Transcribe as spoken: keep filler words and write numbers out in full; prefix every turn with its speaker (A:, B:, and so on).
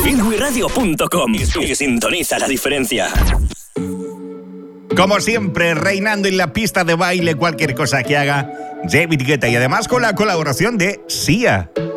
A: kiwi radio punto com y sintoniza la diferencia.
B: Como siempre, reinando en la pista de baile, cualquier cosa que haga David Guetta, y además con la colaboración de Sia.